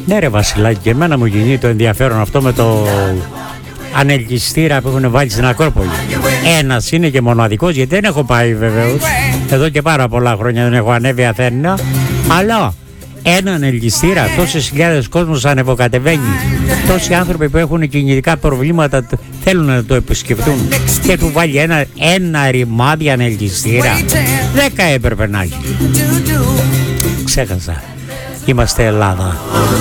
Ναι ρε Βασιλάκη, και εμένα μου γίνει το ενδιαφέρον αυτό με το ανελκυστήρα που έχουν βάλει στην Ακρόπολη. Ένας είναι και μοναδικός, γιατί δεν έχω πάει βεβαίως. Εδώ και πάρα πολλά χρόνια δεν έχω ανέβει Αθήνα. Αλλά έναν ελκυστήρα, τόσες χιλιάδες κόσμος ανεβοκατεβαίνει. Τόσοι άνθρωποι που έχουν κινητικά προβλήματα θέλουν να το επισκεφτούν. Και του βάλει ένα ρημάδι ανελκυστήρα. 10 έπρεπε να έχει. Ξέχασα. Είμαστε Ελλάδα.